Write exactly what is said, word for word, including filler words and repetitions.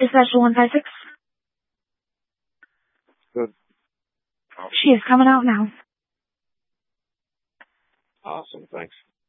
Dispatcher one five six. Good. She is coming out now. Awesome. Thanks.